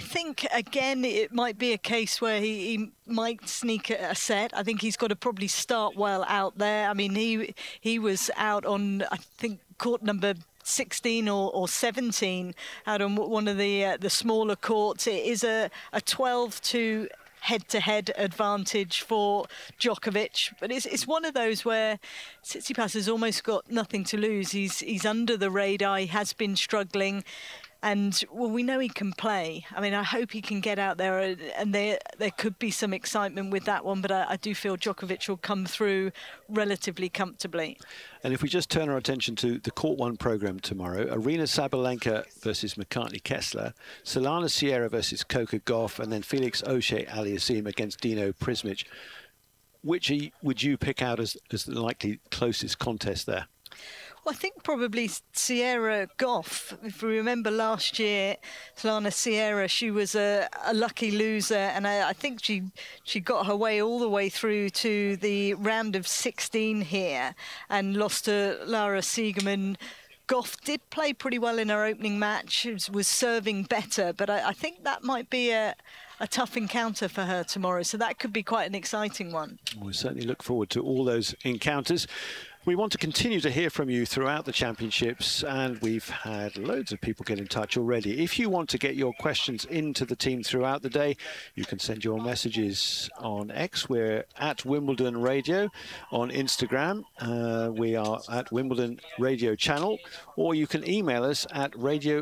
think, again, it might be a case where he might sneak a set. I think he's got to probably start well out there. I mean, he was out on, I think, court number 16 or 17 out on one of the smaller courts. It is a 12-2 head-to-head advantage for Djokovic, but it's one of those where Tsitsipas has almost got nothing to lose. He's under the radar. He has been struggling, and well, we know he can play. I mean, I hope he can get out there, and there could be some excitement with that one, but I do feel Djokovic will come through relatively comfortably. And if we just turn our attention to the Court 1 programme tomorrow, Aryna Sabalenka versus McCartney Kessler, Solana Sierra versus Coco Gauff, and then Felix Auger-Aliassime against Dino Prismic. Which would you pick out as the likely closest contest there? Well, I think probably Sierra Gauff. If we remember last year, Solana Sierra, she was a lucky loser, and I think she got her way all the way through to the round of 16 here and lost to Lara Siegerman. Gauff did play pretty well in her opening match, was serving better, but I think that might be a tough encounter for her tomorrow, so that could be quite an exciting one. We certainly look forward to all those encounters. We want to continue to hear from you throughout the championships, and we've had loads of people get in touch already. If you want to get your questions into the team throughout the day, you can send your messages on X. We're at Wimbledon Radio. On Instagram, we are at Wimbledon Radio Channel, or you can email us at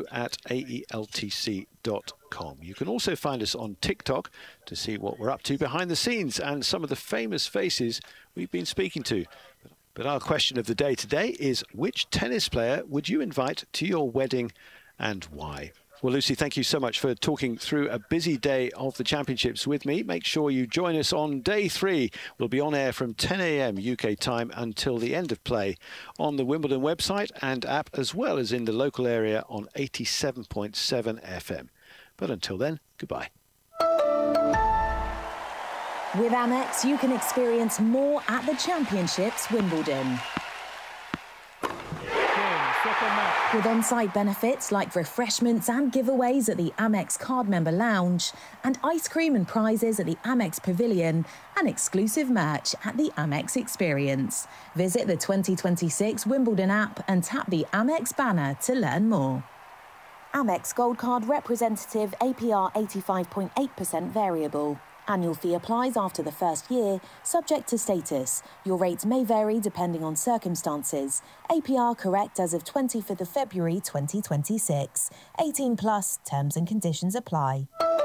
radio@aeltc.com. You can also find us on TikTok to see what we're up to behind the scenes and some of the famous faces we've been speaking to. But our question of the day today is, which tennis player would you invite to your wedding and why? Well, Lucy, thank you so much for talking through a busy day of the championships with me. Make sure you join us on day 3. We'll be on air from 10 a.m. UK time until the end of play on the Wimbledon website and app, as well as in the local area on 87.7 FM. But until then, goodbye. With Amex, you can experience more at the Championships Wimbledon. With on-site benefits like refreshments and giveaways at the Amex card member lounge, and ice cream and prizes at the Amex Pavilion, and exclusive merch at the Amex Experience. Visit the 2026 Wimbledon app and tap the Amex banner to learn more. Amex Gold Card representative, APR 85.8% variable. Annual fee applies after the first year, subject to status. Your rates may vary depending on circumstances. APR correct as of 25th of February 2026. 18 plus, terms and conditions apply.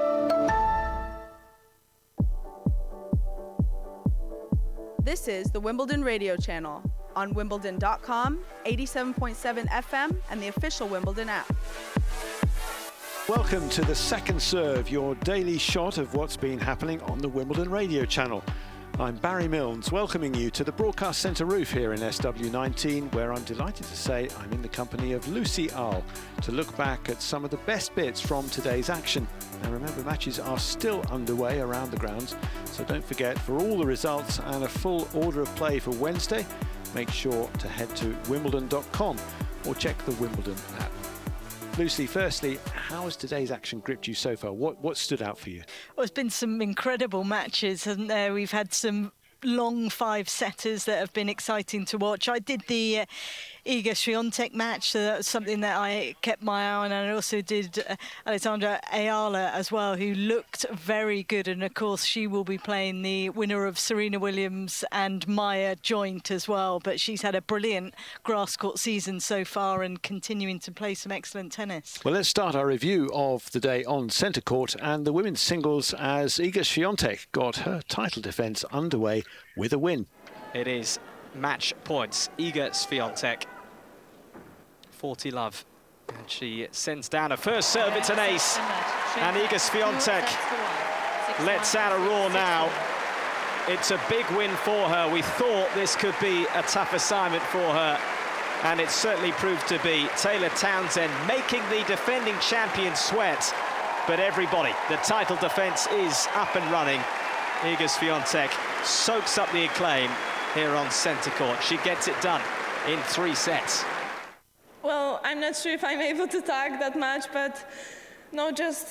This is the Wimbledon Radio Channel on Wimbledon.com, 87.7 FM, and the official Wimbledon app. Welcome to the Second Serve, your daily shot of what's been happening on the Wimbledon Radio Channel. I'm Barry Milnes, welcoming you to the Broadcast Centre roof here in SW19, where I'm delighted to say I'm in the company of Lucy Earle to look back at some of the best bits from today's action. Now remember, matches are still underway around the grounds, so don't forget, for all the results and a full order of play for Wednesday, make sure to head to wimbledon.com or check the Wimbledon app. Lucy, firstly, how has today's action gripped you so far? What stood out for you? Well, it's been some incredible matches, hasn't there? We've had some long 5-setters that have been exciting to watch. I did the Iga Swiatek match, so that was something that I kept my eye on, and I also did Alexandra Ayala as well, who looked very good, and of course she will be playing the winner of Serena Williams and Maya joint as well, but she's had a brilliant grass court season so far and continuing to play some excellent tennis. Well, let's start our review of the day on centre court and the women's singles as Iga Swiatek got her title defence underway with a win. It is match points. Iga Swiatek, 40 love, and she sends down a first serve. It's an ace, and Iga Swiatek lets out a roar now. It's a big win for her. We thought this could be a tough assignment for her, and it certainly proved to be. Taylor Townsend making the defending champion sweat, but everybody, the title defence is up and running. Iga Swiatek soaks up the acclaim here on centre court. She gets it done in 3 sets. Well, I'm not sure if I'm able to talk that much, but no, just